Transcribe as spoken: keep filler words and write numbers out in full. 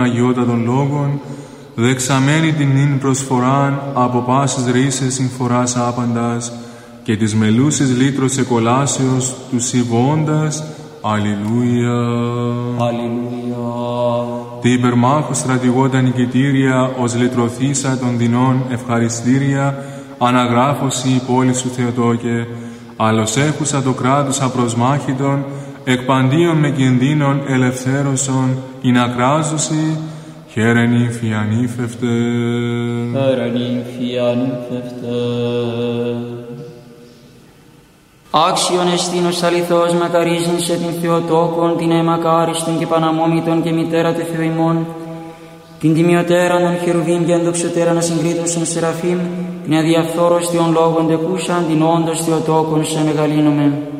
Αγιώτα των λόγων, δεξαμένη την νυν προσφοράν από πάσης ρίσες συμφοράς άπαντας και της μελούσης λύτρος εκολάσεως του συμβώντας. Αλληλούια. Αλληλούια. Τι υπερμάχου στρατηγώντα νικητήρια ως λυτρωθήσα των δεινών ευχαριστήρια αναγράφωση η πόλη σου Θεοτόκε, άλλος έχουσα το κράτος απροσμάχητον εκ παντίων με κινδύνων ελευθέρωσον ειν ακράζωση χαίρε νύμφη ανήφευτε. Χαίρε νύμφη ανήφευτε. Άξιον εστίνος αληθώς μακαρίζειν σε την Θεοτόκον, την αιμακάριστον και παναμόμητον και μητέρα του Θεού ημών, την τιμιωτέραν των χερουβίμ και ενδοξωτέραν ασυγκρίτωσον σεραφείμ, την αδιαφθόρωστιον λόγων τεκούσαν, την όντως Θεοτόκον σε μεγαλύνομεν.